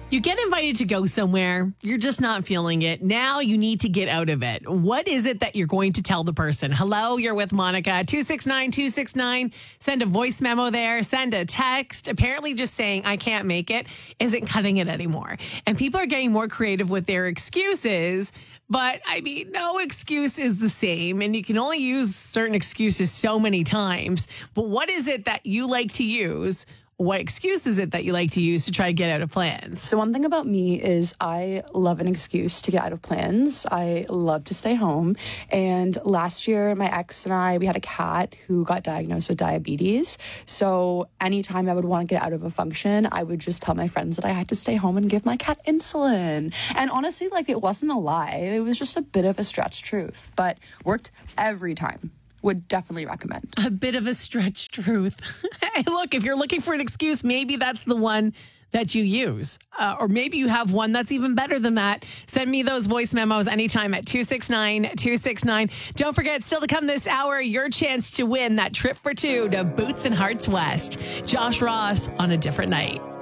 You get invited to go somewhere, you're just not feeling it. Now you need to get out of it. What is it that you're going to tell the person? Hello, you're with Monica. 269-269. Send a voice memo there. Send a text. Apparently just saying, I can't make it isn't cutting it anymore. And people are getting more creative with their excuses. But I mean, no excuse is the same, and you can only use certain excuses so many times. But what is it that you like to use? What excuse is it that you like to use to try to get out of plans? So one thing about me is I love an excuse to get out of plans. I love to stay home. And last year, my ex and I, we had a cat who got diagnosed with diabetes. So anytime I would want to get out of a function, I would just tell my friends that I had to stay home and give my cat insulin. And honestly, like, it wasn't a lie. It was just a bit of a stretched truth, but worked every time. Would definitely recommend. A bit of a stretched truth. Hey, look, if you're looking for an excuse, maybe that's the one that you use. Or maybe you have one that's even better than that. Send me those voice memos anytime at 269-269. Don't forget, still to come this hour, your chance to win that trip for two to Boots and Hearts West. Josh Ross on A Different Night.